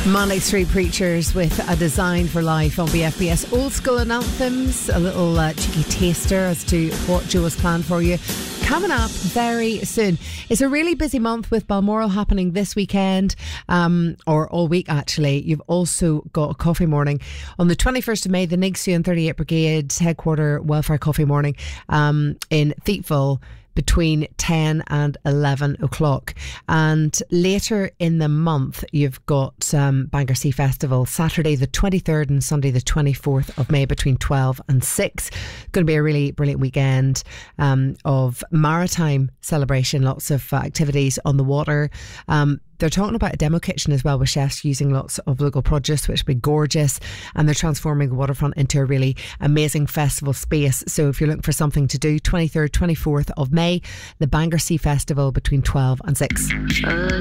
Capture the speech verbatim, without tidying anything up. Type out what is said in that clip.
Monday Street Preachers with A Design for Life on B F B S. Old school and anthems, a little uh, cheeky taster as to what Joe has planned for you coming up very soon. It's a really busy month with Balmoral happening this weekend, um, or all week actually. You've also got a coffee morning on the twenty-first of May, the Nigsu and thirty-eight Brigade headquarter welfare coffee morning um, in Theatville, between ten and eleven o'clock. And later in the month, you've got um, Bangor Sea Festival, Saturday the twenty-third and Sunday the twenty-fourth of May between twelve and six. It's going to be a really brilliant weekend um, of maritime celebration, lots of uh, activities on the water. Um, They're talking about a demo kitchen as well, with chefs using lots of local produce, which will be gorgeous. And they're transforming the waterfront into a really amazing festival space. So if you're looking for something to do, twenty-third, twenty-fourth of May, the Bangor Sea Festival between twelve and six.